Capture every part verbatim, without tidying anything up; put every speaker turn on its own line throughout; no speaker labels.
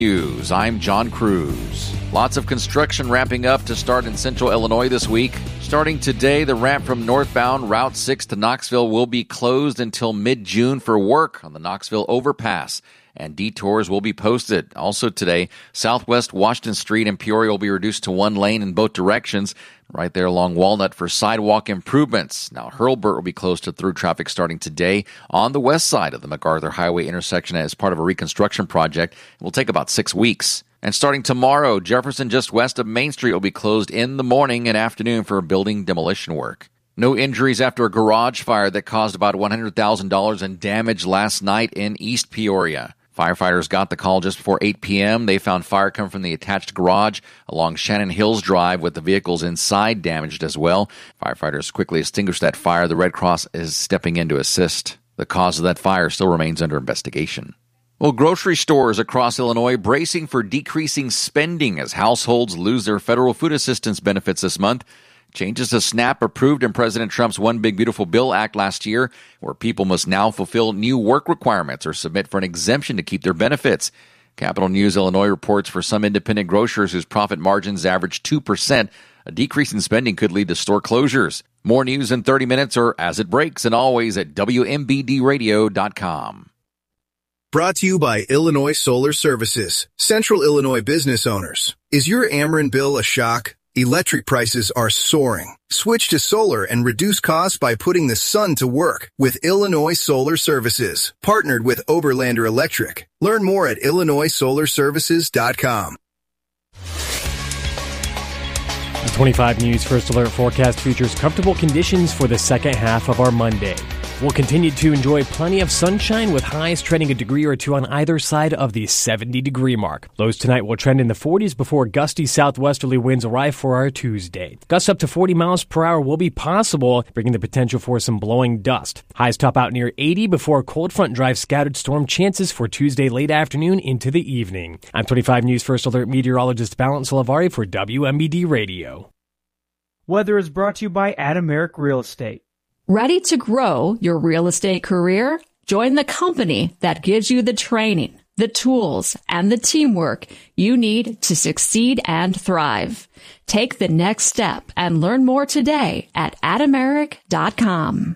News. I'm John Cruz. Lots of construction ramping up to start in central Illinois this week. Starting today, the ramp from northbound Route six to Knoxville will be closed until mid-June for work on the Knoxville overpass, and detours will be posted. Also today, Southwest Washington Street in Peoria will be reduced to one lane in both directions, right there along Walnut for sidewalk improvements. Now, Hurlburt will be closed to through traffic starting today on the west side of the MacArthur Highway intersection as part of a reconstruction project. It will take about six weeks. And starting tomorrow, Jefferson just west of Main Street will be closed in the morning and afternoon for building demolition work. No injuries after a garage fire that caused about one hundred thousand dollars in damage last night in East Peoria. Firefighters got the call just before eight p.m. They found fire coming from the attached garage along Shannon Hills Drive with the vehicles inside damaged as well. Firefighters quickly extinguished that fire. The Red Cross is stepping in to assist. The cause of that fire still remains under investigation. Well, grocery stores across Illinois bracing for decreasing spending as households lose their federal food assistance benefits this month. Changes to SNAP approved in President Trump's One Big Beautiful Bill Act last year, where people must now fulfill new work requirements or submit for an exemption to keep their benefits. Capital News Illinois reports for some independent grocers whose profit margins average two percent, a decrease in spending could lead to store closures. More news in thirty minutes or as it breaks, and always at W M B D radio dot com.
Brought to you by Illinois Solar Services. Central Illinois business owners. Is your Ameren bill a shock? Electric prices are soaring. Switch to solar and reduce costs by putting the sun to work with Illinois Solar Services, partnered with Oberlander Electric. Learn more at Illinois solar services dot com.
The twenty-five News First Alert forecast features comfortable conditions for the second half of our Monday. We'll continue to enjoy plenty of sunshine with highs trending a degree or two on either side of the seventy-degree mark. Lows tonight will trend in the forties before gusty southwesterly winds arrive for our Tuesday. Gusts up to forty miles per hour will be possible, bringing the potential for some blowing dust. Highs top out near eighty before a cold front drives scattered storm chances for Tuesday late afternoon into the evening. I'm twenty-five News First Alert meteorologist Balance Salavari for W M B D Radio.
Weather is brought to you by Adameric Real Estate.
Ready to grow your real estate career? Join the company that gives you the training, the tools, and the teamwork you need to succeed and thrive. Take the next step and learn more today at adameric dot com.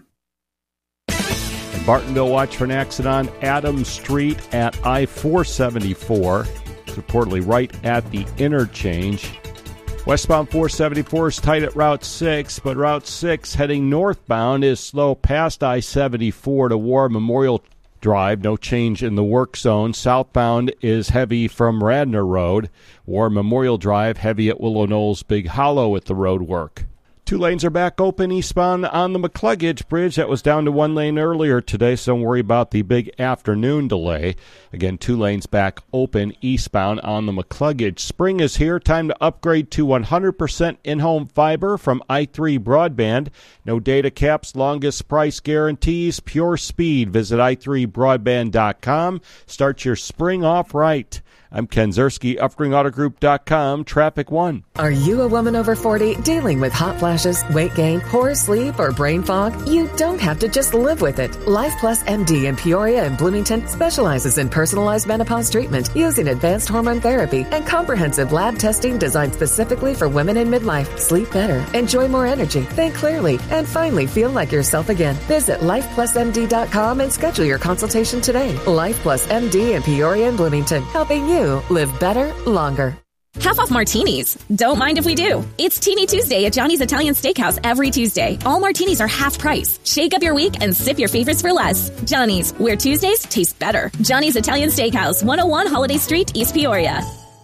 In Bartonville, watch for an accident on Adams Street at I four seventy-four. It's reportedly right at the interchange. Westbound four seventy-four is tight at Route six, but Route six heading northbound is slow past I seventy-four to War Memorial Drive. No change in the work zone. Southbound is heavy from Radnor Road. War Memorial Drive heavy at Willow Knolls Big Hollow at the road work. Two lanes are back open eastbound on the McCluggage Bridge. That was down to one lane earlier today, so don't worry about the big afternoon delay. Again, two lanes back open eastbound on the McCluggage. Spring is here. Time to upgrade to one hundred percent in-home fiber from i three Broadband. No data caps, longest price guarantees, pure speed. Visit i three broadband dot com. Start your spring off right. I'm Ken Zerski, upgrade auto group dot com, Traffic One.
Are you a woman over forty dealing with hot flashes, weight gain, poor sleep, or brain fog? You don't have to just live with it. Life Plus M D in Peoria and Bloomington specializes in personalized menopause treatment using advanced hormone therapy and comprehensive lab testing designed specifically for women in midlife. Sleep better, enjoy more energy, think clearly, and finally feel like yourself again. Visit life plus m d dot com and schedule your consultation today. Life Plus M D in Peoria and Bloomington, helping you live better, longer.
Half off martinis. Don't mind if we do. It's Teeny Tuesday at Johnny's Italian Steakhouse every Tuesday. All martinis are half price. Shake up your week and sip your favorites for less. Johnny's, where Tuesdays taste better. Johnny's Italian Steakhouse, one oh one Holiday Street, East Peoria.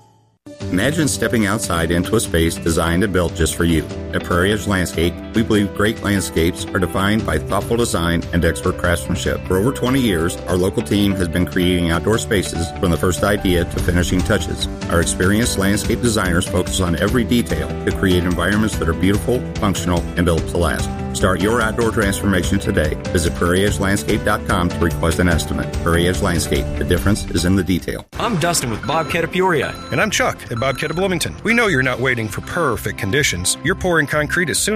Imagine stepping outside into a space designed and built just for you. At Prairie Edge Landscape, we believe great landscapes are defined by thoughtful design and expert craftsmanship. For over twenty years, our local team has been creating outdoor spaces from the first idea to finishing touches. Our experienced landscape designers focus on every detail to create environments that are beautiful, functional, and built to last. Start your outdoor transformation today. Visit prairie edge landscape dot com to request an estimate. Prairie Edge Landscape. The difference is in the detail.
I'm Dustin with Bobcat of Peoria.
And I'm Chuck at Bobcat of Bloomington. We know you're not waiting for perfect conditions. You're pouring concrete as soon as the frost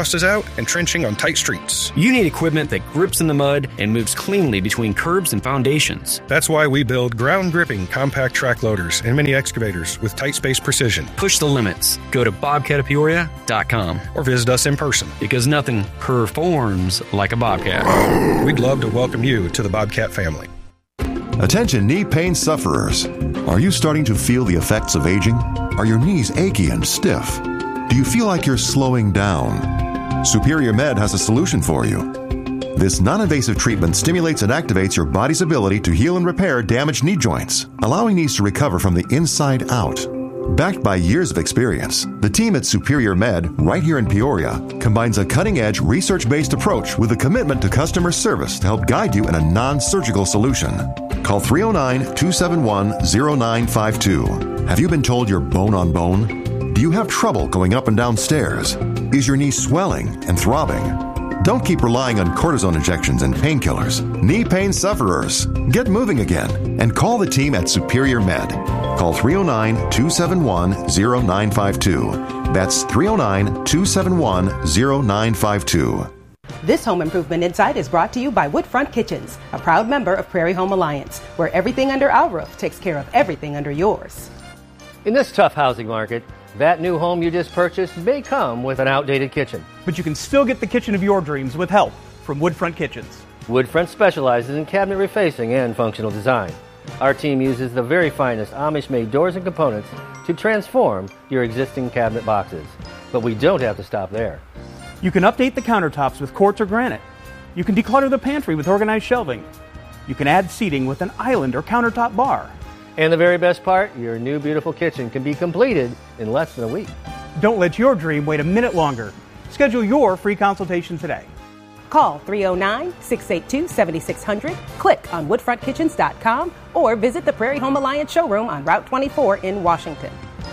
rust is out, and trenching on tight streets.
You need equipment that grips in the mud and moves cleanly between curbs and foundations.
That's why we build ground-gripping compact track loaders and mini excavators with tight space precision.
Push the limits. Go to bobcat of peoria dot com
or visit us in person.
Because nothing performs like a Bobcat.
We'd love to welcome you to the Bobcat family.
Attention knee pain sufferers. Are you starting to feel the effects of aging? Are your knees achy and stiff? Do you feel like you're slowing down? Superior Med has a solution for you. This non-invasive treatment stimulates and activates your body's ability to heal and repair damaged knee joints, allowing knees to recover from the inside out. Backed by years of experience, the team at Superior Med, right here in Peoria, combines a cutting-edge, research-based approach with a commitment to customer service to help guide you in a non-surgical solution. Call three oh nine, two seven one, oh nine five two. Have you been told you're bone on bone? Do you have trouble going up and down stairs? Is your knee swelling and throbbing? Don't keep relying on cortisone injections and painkillers. Knee pain sufferers, get moving again and call the team at Superior Med. Call three oh nine, two seven one, oh nine five two. That's three oh nine, two seven one, oh nine five two.
This Home Improvement Insight is brought to you by Woodfront Kitchens, a proud member of Prairie Home Alliance, where everything under our roof takes care of everything under yours.
In this tough housing market, that new home you just purchased may come with an outdated kitchen.
But you can still get the kitchen of your dreams with help from Woodfront Kitchens.
Woodfront specializes in cabinet refacing and functional design. Our team uses the very finest Amish-made doors and components to transform your existing cabinet boxes. But we don't have to stop there.
You can update the countertops with quartz or granite. You can declutter the pantry with organized shelving. You can add seating with an island or countertop bar.
And the very best part, your new beautiful kitchen can be completed in less than a week.
Don't let your dream wait a minute longer. Schedule your free consultation today.
Call three oh nine, six eight two, seven six zero zero, click on woodfront kitchens dot com, or visit the Prairie Home Alliance showroom on Route twenty-four in Washington.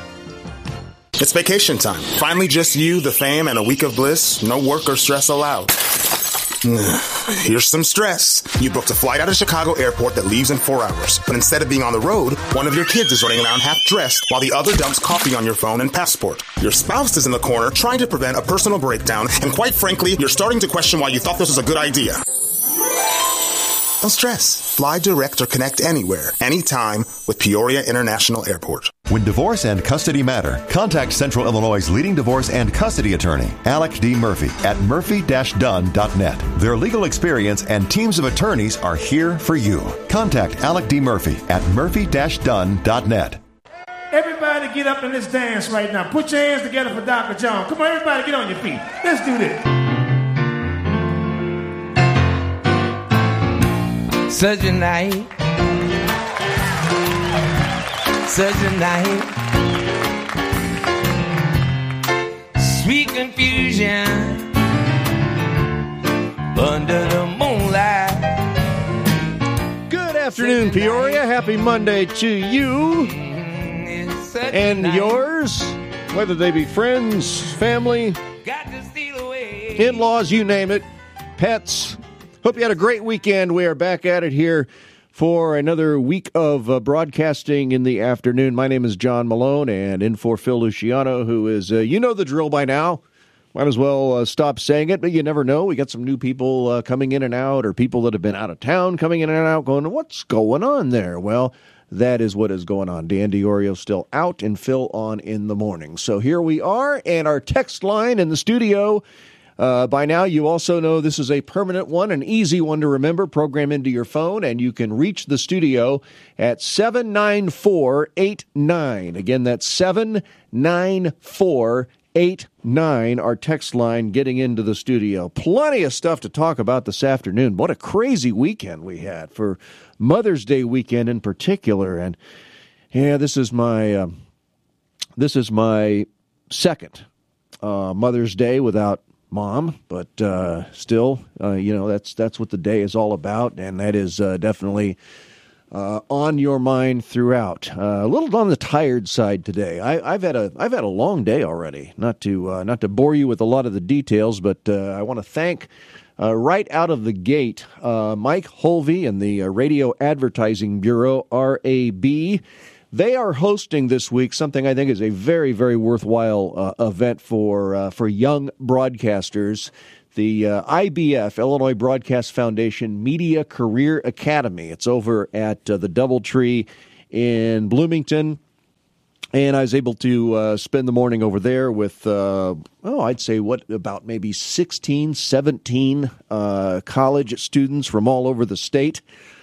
It's vacation time. Finally just you, the fam, and a week of bliss. No work or stress allowed. Here's some stress. You booked a flight out of Chicago Airport that leaves in four hours. But instead of being on the road, one of your kids is running around half dressed while the other dumps coffee on your phone and passport. Your spouse is in the corner trying to prevent a personal breakdown. And quite frankly, you're starting to question why you thought this was a good idea. Don't stress. Fly direct or connect anywhere, anytime with Peoria International Airport.
When divorce and custody matter, contact Central Illinois' leading divorce and custody attorney, Alec D. Murphy, at murphy dash dunn dot net. Their legal experience and teams of attorneys are here for you. Contact Alec D. Murphy at murphy dash dunn dot net.
Everybody get up in this dance right now. Put your hands together for Doctor John. Come on, everybody get on your feet. Let's do this.
Such a night, such a night, sweet confusion under the moonlight.
Good afternoon, Peoria. Happy Monday to you and yours, whether they be friends, family, in-laws, you name it, pets. Hope you had a great weekend. We are back at it here for another week of uh, broadcasting in the afternoon. My name is John Malone, and in for Phil Luciano, who is, uh, you know the drill by now. Might as well uh, stop saying it, but you never know. We got some new people uh, coming in and out, or people that have been out of town coming in and out going, what's going on there? Well, that is what is going on. Dan DiOrio still out and Phil on in the morning. So here we are, and our text line in the studio. Uh, by now, you also know this is a permanent one, an easy one to remember. Program into your phone, and you can reach the studio at seven nine four eight nine. Again, that's seven nine four eight nine, our text line getting into the studio. Plenty of stuff to talk about this afternoon. What a crazy weekend we had for Mother's Day weekend in particular. And, yeah, this is my, uh, this is my second uh, Mother's Day without Mom, but uh, still, uh, you know, that's that's what the day is all about, and that is uh, definitely uh, on your mind throughout. Uh, a little on the tired side today. I, I've had a I've had a long day already. Not to uh, not to bore you with a lot of the details, but uh, I want to thank uh, right out of the gate uh, Mike Holvey and the uh, Radio Advertising Bureau, R A B.
They are hosting this week something I think is a very, very worthwhile uh, event for uh, for young broadcasters. The uh, I B F, Illinois Broadcast Foundation Media Career Academy. It's over at uh, the Doubletree in Bloomington. And I was able to uh, spend the morning over there with, uh, oh, I'd say, what, about maybe sixteen, seventeen uh, college students from all over the state.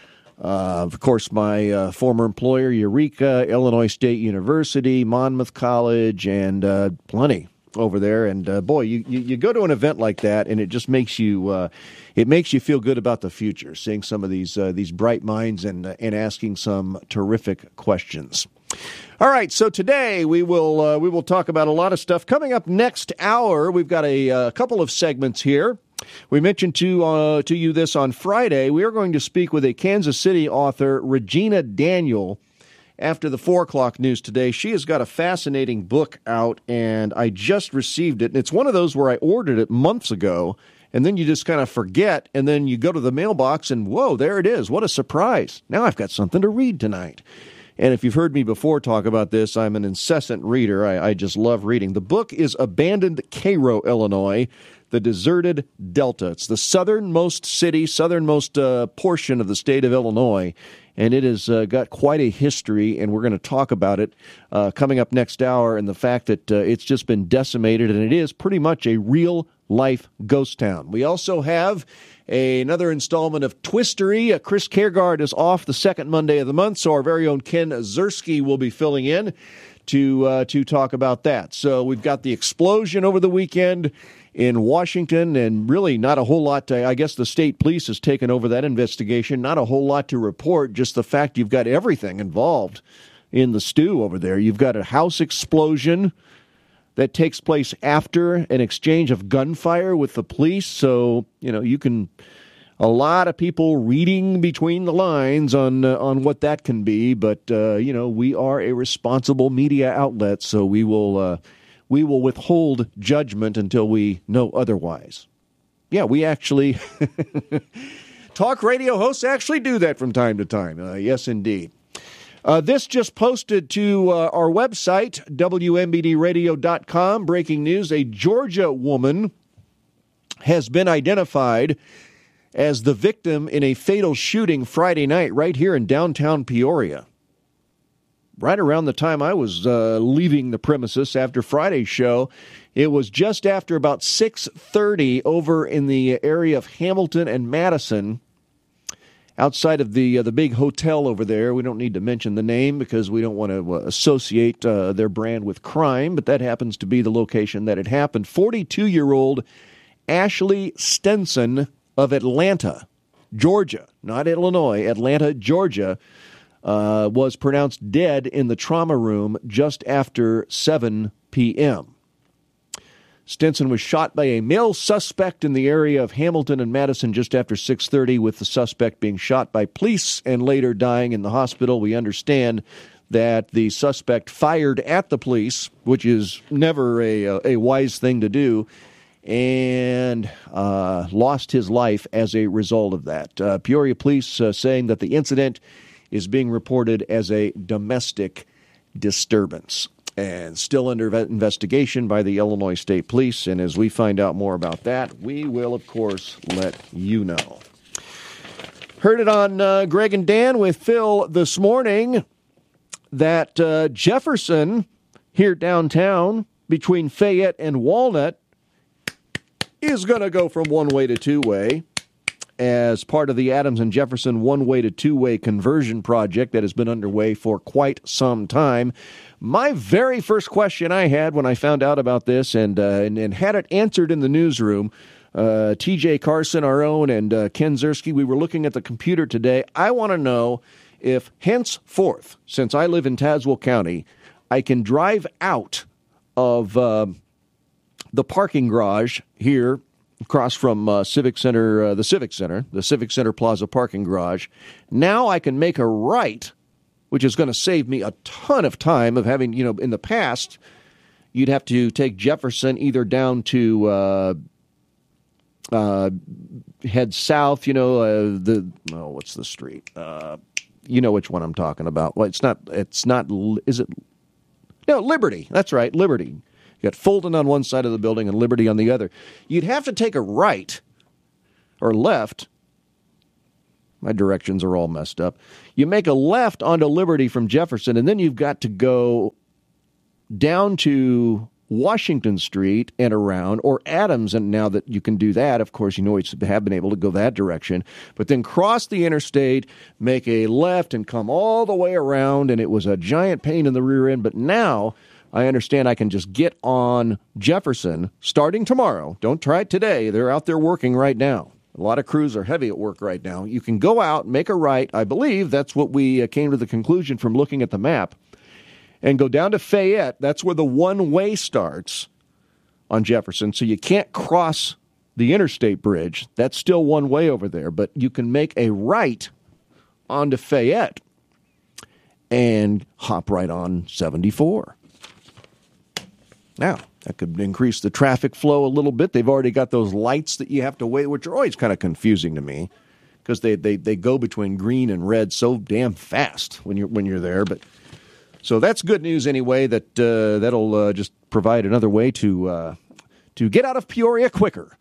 Uh, of course, my uh, former employer, Eureka, Illinois State University, Monmouth College, and uh, plenty over there. And uh, boy, you, you, you go to an event like that, and it just makes you uh, it makes you feel good about the future, seeing some of these uh, these bright minds and uh, and asking some terrific questions. All right, so today we will uh, we will talk about a lot of stuff. Coming up next hour, we've got a, a couple of segments here. We mentioned to uh, to you this on Friday. We are going to speak with a Kansas City author, Regina Daniel, after the four o'clock news today. She has got a fascinating book out, and I just received it. And it's one of those where I ordered it months ago, and then you just kind of forget, and then you go to the mailbox, and whoa, there it is. What a surprise. Now I've got something to read tonight. And if you've heard me before talk about this, I'm an incessant reader. I, I just love reading. The book is Abandoned Cairo, Illinois, The Deserted Delta. It's the southernmost city, southernmost uh, portion of the state of Illinois, and it has uh, got quite a history, and we're going to talk about it uh, coming up next hour, and the fact that uh, it's just been decimated, and it is pretty much a real-life ghost town. We also have another installment of Twistery. Uh, Chris Kiergaard is off the second Monday of the month, so our very own Ken Ziersky will be filling in to uh, to talk about that. So we've got the explosion over the weekend in Washington, and really not a whole lot to, I guess the state police has taken over that investigation. Not a whole lot to report, just the fact you've got everything involved in the stew over there. You've got a house explosion that takes place after an exchange of gunfire with the police. So, you know, you can, a lot of people reading between the lines on uh, on what that can be. But, uh, you know, we are a responsible media outlet, so we will uh, we will withhold judgment until we know otherwise. Yeah, we actually, talk radio hosts actually do that from time to time. Uh, yes, indeed. Uh, this just posted to uh, our website, W M B D radio dot com. Breaking news, a Georgia woman has been identified as the victim in a fatal shooting Friday night right here in downtown Peoria. Right around the time I was uh, leaving the premises after Friday's show, it was just after about six thirty over in the area of Hamilton and Madison, outside of the uh, the big hotel over there. We don't need to mention the name because we don't want to uh, associate uh, their brand with crime, but that happens to be the location that it happened. forty-two-year-old Ashley Stenson of Atlanta, Georgia, not Illinois, Atlanta, Georgia, uh, was pronounced dead in the trauma room just after seven p.m. Stenson was shot by a male suspect in the area of Hamilton and Madison just after six thirty, with the suspect being shot by police and later dying in the hospital. We understand that the suspect fired at the police, which is never a, a wise thing to do, and uh, lost his life as a result of that. Uh, Peoria police uh, saying that the incident is being reported as a domestic disturbance and still under investigation by the Illinois State Police. And as we find out more about that, we will, of course, let you know. Heard it on uh, Greg and Dan with Phil this morning that uh, Jefferson here downtown between Fayette and Walnut is going to go from one-way to two-way as part of the Adams and Jefferson one-way to two-way conversion project that has been underway for quite some time. My very first question I had when I found out about this and uh, and, and had it answered in the newsroom, uh, T J Carson, our own, and uh, Ken Ziersky, we were looking at the computer today. I want to know if henceforth, since I live in Tazewell County, I can drive out of uh, the parking garage here across from uh, Civic Center, uh, the Civic Center, the Civic Center Plaza parking garage. Now I can make a right, which is going to save me a ton of time of having, you know, in the past, you'd have to take Jefferson either down to uh, uh, head south, you know, uh, the, oh, what's the street? Uh, You know which one I'm talking about. Well, it's not, it's not, is it? No, Liberty. That's right, Liberty. You got Fulton on one side of the building and Liberty on the other. You'd have to take a right or left. My directions are all messed up. You make a left onto Liberty from Jefferson, and then you've got to go down to Washington Street and around, or Adams, and now that you can do that, of course, you know you have been able to go that direction, but then cross the interstate, make a left, and come all the way around, and it was a giant pain in the rear end, but now I understand I can just get on Jefferson starting tomorrow. Don't try it today. They're out there working right now. A lot of crews are heavy at work right now. You can go out, make a right. I believe that's what we uh, came to the conclusion from looking at the map, and go down to Fayette. That's where the one-way starts on Jefferson. So you can't cross the interstate bridge. That's still one way over there. But you can make a right onto Fayette and hop right on seventy-four. Now, that could increase the traffic flow a little bit. They've already got those lights that you have to wait, which are always kind of confusing to me because they, they, they go between green and red so damn fast when you're when you're there. But so that's good news anyway. That uh, that'll uh, just provide another way to uh, to get out of Peoria quicker.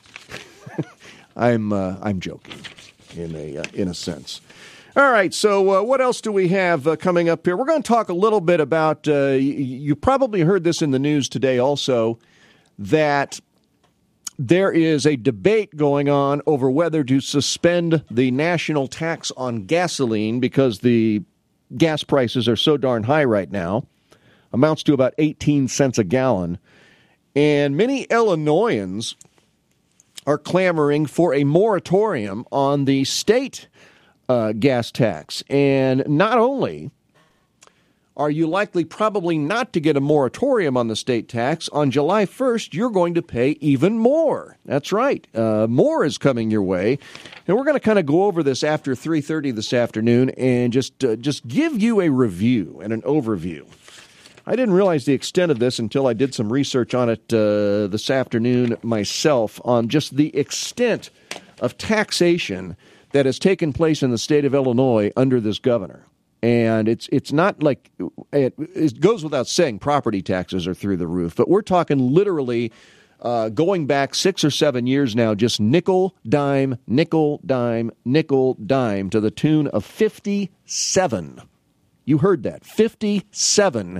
I'm uh, I'm joking in a uh, in a sense. All right, so uh, what else do we have uh, coming up here? We're going to talk a little bit about, uh, you, you probably heard this in the news today also, that there is a debate going on over whether to suspend the national tax on gasoline because the gas prices are so darn high right now. Amounts to about eighteen cents a gallon. And many Illinoisans are clamoring for a moratorium on the state Uh, gas tax. And not only are you likely probably not to get a moratorium on the state tax, on July first, you're going to pay even more. That's right. Uh, more is coming your way. And we're going to kind of go over this after three thirty this afternoon and just uh, just give you a review and an overview. I didn't realize the extent of this until I did some research on it uh, this afternoon myself on just the extent of taxation that has taken place in the state of Illinois under this governor. And it's it's not like, it, it goes without saying, property taxes are through the roof, but we're talking literally uh, going back six or seven years now, just nickel, dime, nickel, dime, nickel, dime to the tune of fifty-seven. You heard that, fifty-seven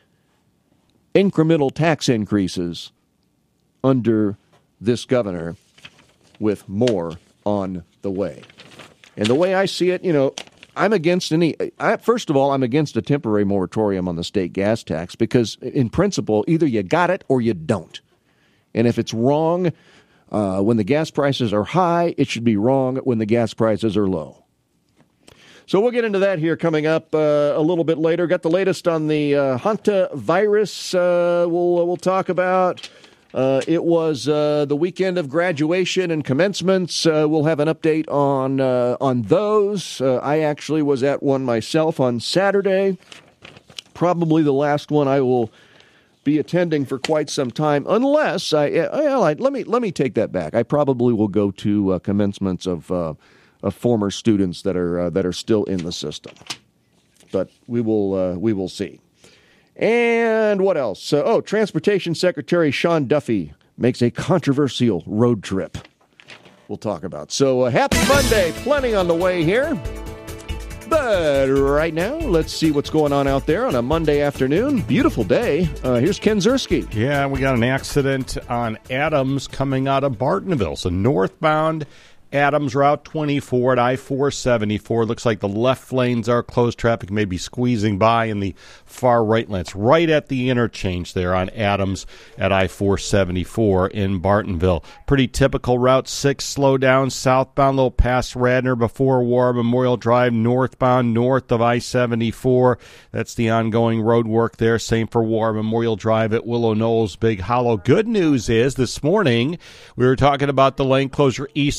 incremental tax increases under this governor, with more on the way. And the way I see it, you know, I'm against any, I, first of all, I'm against a temporary moratorium on the state gas tax because in principle, either you got it or you don't. And if it's wrong uh, when the gas prices are high, it should be wrong when the gas prices are low. So we'll get into that here coming up uh, a little bit later. Got the latest on the uh, hantavirus uh, we'll, we'll talk about. Uh, it was uh, the weekend of graduation and commencements. Uh, we'll have an update on uh, on those. Uh, I actually was at one myself on Saturday. Probably the last one I will be attending for quite some time, unless I. Well, I let me let me take that back. I probably will go to uh, commencements of uh, of former students that are uh, that are still in the system, but we will uh, we will see. And what else? Uh, oh, Transportation Secretary Sean Duffy makes a controversial road trip. We'll talk about. So uh, happy Monday. Plenty on the way here. But right now, let's see what's going on out there on a Monday afternoon. Beautiful day. Uh, here's Ken Zerski.
Yeah, we got an accident on Adams coming out of Bartonville. So northbound Adams Route twenty-four at I four seventy-four. Looks like the left lanes are closed. Traffic may be squeezing by in the far right lanes. Right at the interchange there on Adams at I four seventy-four in Bartonville. Pretty typical Route six slowdown. Southbound, little past Radnor before War Memorial Drive. Northbound, north of I seventy-four. That's the ongoing road work there. Same for War Memorial Drive at Willow Knolls, Big Hollow. Good news is this morning we were talking about the lane closure eastbound on the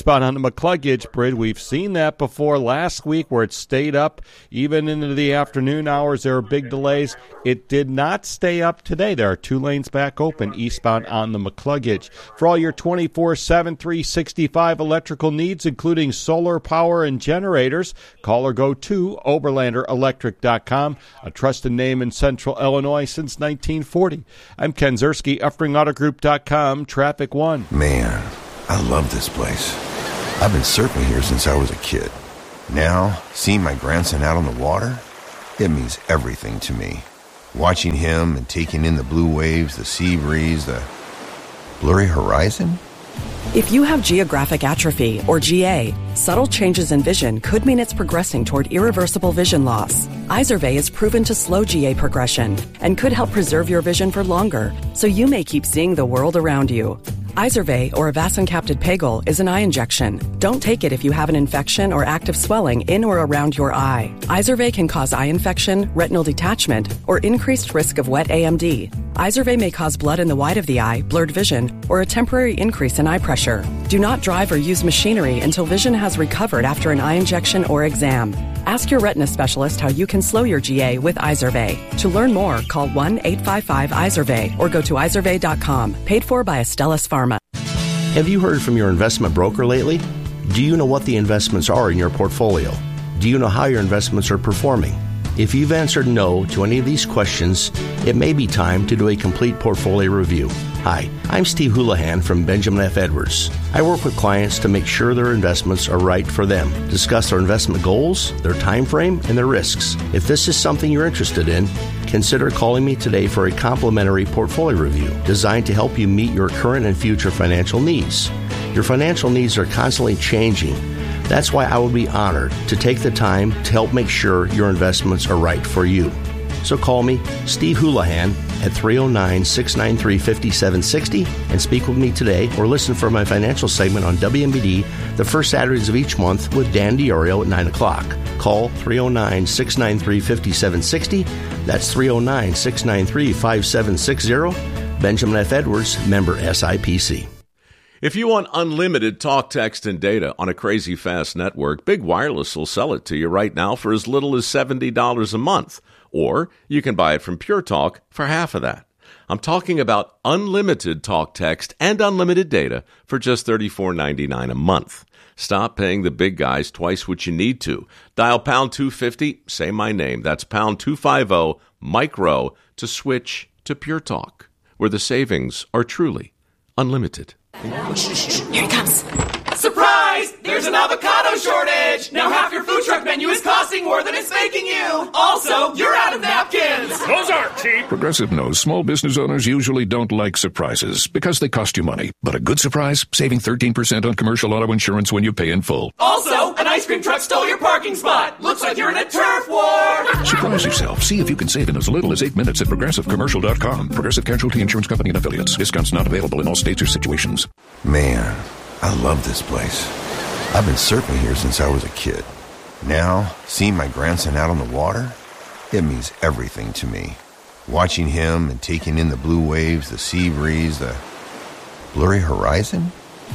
McCluggage Bridge. We've seen that before last week where it stayed up even into the afternoon hours. There were big delays. It did not stay up today. There are two lanes back open eastbound on the McCluggage. For all your twenty-four seven, three sixty-five electrical needs, including solar power and generators, call or go to Oberlander Electric dot com, a trusted name in Central Illinois since nineteen forty. I'm Ken Zerski, Uffring Auto Group dot com, Traffic One.
Man, I love this place. I've been surfing here since I was a kid. Now, seeing my grandson out on the water, it means everything to me. Watching him and taking in the blue waves, the sea breeze, the blurry horizon.
If you have geographic atrophy, or G A, subtle changes in vision could mean it's progressing toward irreversible vision loss. Izervay is proven to slow G A progression and could help preserve your vision for longer, so you may keep seeing the world around you. Izervay, or avacincaptad pegol, is an eye injection. Don't take it if you have an infection or active swelling in or around your eye. Izervay can cause eye infection, retinal detachment, or increased risk of wet A M D. Izervay may cause blood in the white of the eye, blurred vision, or a temporary increase in eye pressure. Do not drive or use machinery until vision has recovered after an eye injection or exam. Ask your retina specialist how you can slow your G A with Izervay. To learn more, call one eight five five Izervay or go to Izervay dot com. Paid for by Astellas Pharma.
Have you heard from your investment broker lately? Do you know what the investments are in your portfolio? Do you know how your investments are performing? If you've answered no to any of these questions, it may be time to do a complete portfolio review. Hi, I'm Steve Houlihan from Benjamin F. Edwards. I work with clients to make sure their investments are right for them, discuss their investment goals, their time frame, and their risks. If this is something you're interested in, consider calling me today for a complimentary portfolio review designed to help you meet your current and future financial needs. Your financial needs are constantly changing. That's why I would be honored to take the time to help make sure your investments are right for you. So call me, Steve Houlihan, at three oh nine, six nine three, five seven six oh and speak with me today, or listen for my financial segment on W M B D the first Saturdays of each month with Dan DiOrio at nine o'clock. Call three oh nine, six nine three, five seven six oh. That's three oh nine, six nine three, five seven six oh. Benjamin F. Edwards, member S I P C.
If you want unlimited talk, text, and data on a crazy fast network, Big Wireless will sell it to you right now for as little as seventy dollars a month. Or you can buy it from Pure Talk for half of that. I'm talking about unlimited talk, text, and unlimited data for just thirty-four ninety-nine a month. Stop paying the big guys twice what you need to. Dial pound two fifty, say my name. That's pound two fifty, micro, to switch to Pure Talk, where the savings are truly unlimited.
Here he comes. Surprise! There's an avocado shortage! Now half your food truck menu is costing more than it's making you! Also, you're out of napkins!
Those aren't cheap! Progressive knows small business owners usually don't like surprises because they cost you money. But a good surprise? Saving thirteen percent on commercial auto insurance when you pay in full.
Also, an ice cream truck stole your parking spot! Looks like you're in a turf war!
Surprise yourself. See if you can save in as little as eight minutes at Progressive Commercial dot com. Progressive Casualty Insurance Company and Affiliates. Discounts not available in all states or situations.
Man, I love this place. I've been surfing here since I was a kid. Now, seeing my grandson out on the water, it means everything to me. Watching him and taking in the blue waves, the sea breeze, the blurry horizon.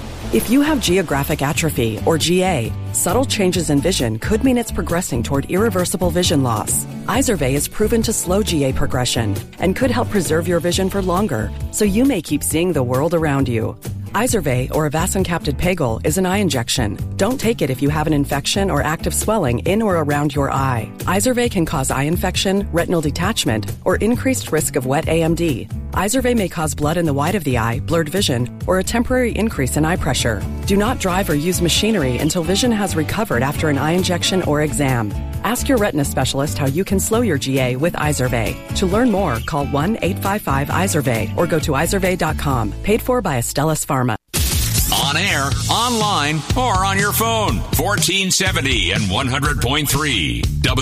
If you have geographic atrophy, or G A, subtle changes in vision could mean it's progressing toward irreversible vision loss. Izervay is proven to slow G A progression and could help preserve your vision for longer, so you may keep seeing the world around you. Izervay, or avacincaptad pegol, is an eye injection. Don't take it if you have an infection or active swelling in or around your eye. Izervay can cause eye infection, retinal detachment, or increased risk of wet A M D. Izervay may cause blood in the white of the eye, blurred vision, or a temporary increase in eye pressure. Do not drive or use machinery until vision has recovered after an eye injection or exam. Ask your retina specialist how you can slow your G A with Izervay. To learn more, call one eight five five Izervay or go to Izervay dot com. Paid for by Astellas Pharma.
On air, online, or on your phone. fourteen seventy and one hundred point three.